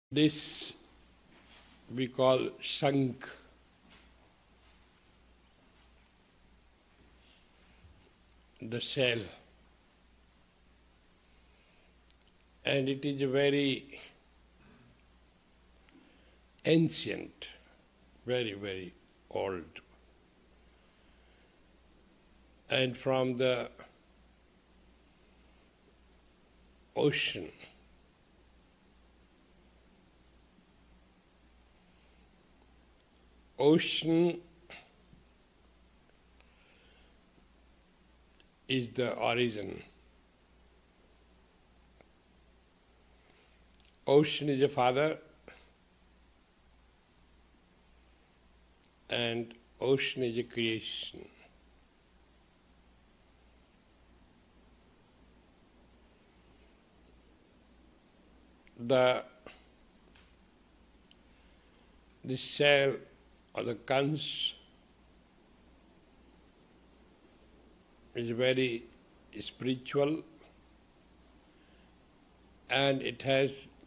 This we call Shankh. The shell. And it is a very ancient, very, very old. And from the ocean, is the origin. Ocean is a father, and ocean is a creation. The shell or the conch is very spiritual, and it has